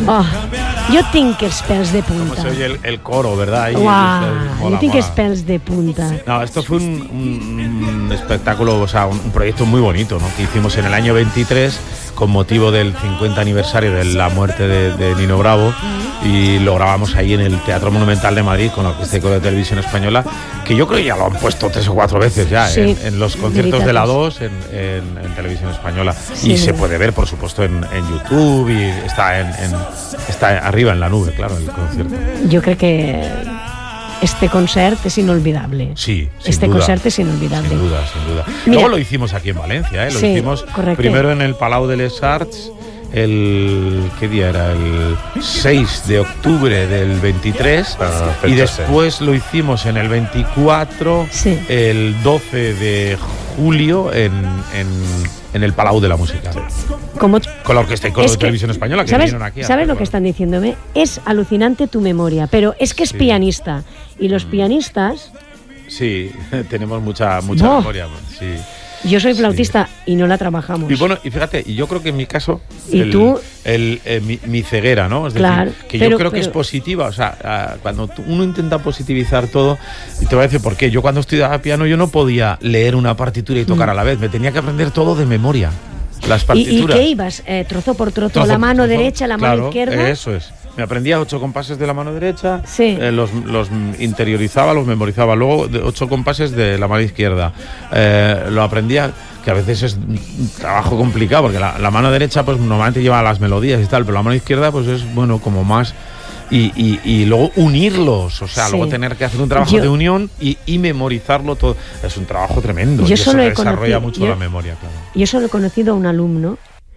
Oh, jo tinc els pèls de punta. Como se oye el coro, ¿verdad? Ahí, Yo tinc els pèls de punta. No, esto fue un espectáculo, o sea, un proyecto muy bonito, ¿no? Que hicimos en el año 23 con motivo del 50 aniversario de la muerte de Nino Bravo, y lo grabamos ahí en el Teatro Monumental de Madrid con la Orquesta de Coro de Televisión Española, que yo creo que ya lo han puesto 3 o 4 veces ya, sí, en los conciertos de la 2 en Televisión Española. Sí. Y se puede ver, por supuesto, en YouTube, y está arriba en la nube, claro, el concierto. Jo crec que este concert es inolvidable. Sí, este duda. Concert es inolvidable. Sin duda, sin duda. Mira, luego lo hicimos aquí en Valencia, ¿eh? Lo hicimos correcte. Primero en el Palau de les Arts, ¿qué día era? El 6 de octubre del 23, y después lo hicimos en el 24, sí, el 12 de julio en el Palau de la Música. Con la Orquesta y Coro de Televisión Española, que vinieron aquí. ¿Sabes lo que están diciéndome? Es alucinante tu memoria, pero es que es pianista, y los pianistas... Sí, tenemos mucha memoria, sí. Yo soy flautista, sí, y no la trabajamos. Y bueno, y fíjate, y yo creo que en mi caso, tú, mi ceguera, ¿no? Es claro, decir, que yo creo que es positiva. O sea, cuando uno intenta positivizar todo, y te voy a decir por qué. Yo cuando estudiaba piano, yo no podía leer una partitura y tocar a la vez. Me tenía que aprender todo de memoria, las partituras. ¿Y qué ibas? ¿Trozo por trozo? ¿La mano derecha, la mano izquierda? Eso es. Me aprendía 8 compases de la mano derecha, sí, los interiorizaba, los memorizaba. Luego 8 compases de la mano izquierda. Lo aprendía, que a veces es un trabajo complicado, porque la mano derecha pues normalmente lleva las melodías y tal, pero la mano izquierda pues es, bueno, como más... Y luego unirlos, o sea, sí, luego tener que hacer un trabajo de unión y memorizarlo todo. Es un trabajo tremendo. Y eso desarrolla mucho la memoria, claro. Yo solo he conocido a un alumno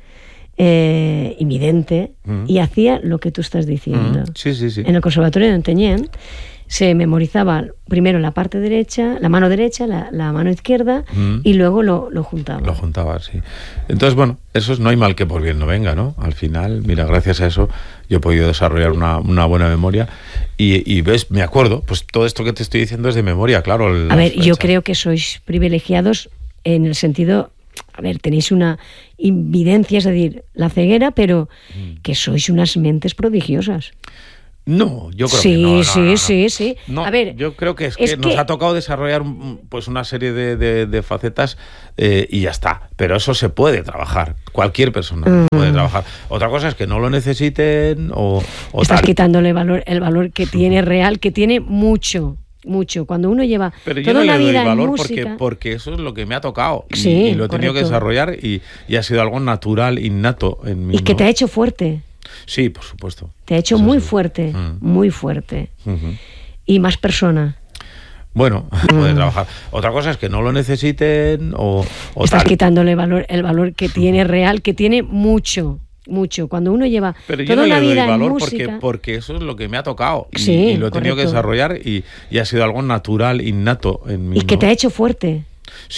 invidente, y hacía lo que tú estás diciendo. Sí, sí, sí. En el Conservatorio de Ontinyent se memorizaba primero la parte derecha, la mano derecha, la mano izquierda, y luego lo juntaba. Lo juntaba, sí. Entonces, bueno, eso no hay mal que por bien no venga, ¿no? Al final, mira, gracias a eso yo he podido desarrollar una buena memoria, y ves, me acuerdo, pues todo esto que te estoy diciendo es de memoria, claro. A ver, yo creo que sois privilegiados en el sentido... A ver, tenéis una invidencia, es decir, la ceguera, pero que sois unas mentes prodigiosas. No, yo creo que no. Sí. No, a ver, yo creo que nos ha tocado desarrollar pues una serie de facetas, y ya está. Pero eso se puede trabajar. Cualquier persona puede trabajar. Otra cosa es que no lo necesiten o estás tal. Quitándole el valor que tiene real, que tiene mucho. Cuando uno lleva toda una vida en música, porque eso es lo que me ha tocado, sí, y lo he tenido que desarrollar, y ha sido algo natural, innato en mí. Y que te ha hecho fuerte. Sí, por supuesto. Te ha hecho muy fuerte, muy fuerte. Y más persona. Bueno, puede trabajar. Otra cosa es que no lo necesiten o estás tal. Quitándole el valor que tiene real, que tiene mucho. Cuando uno lleva toda una vida en música, porque eso es lo que me ha tocado, sí, y lo he tenido que desarrollar, y ha sido algo natural, innato en mí. Y que te ha hecho fuerte.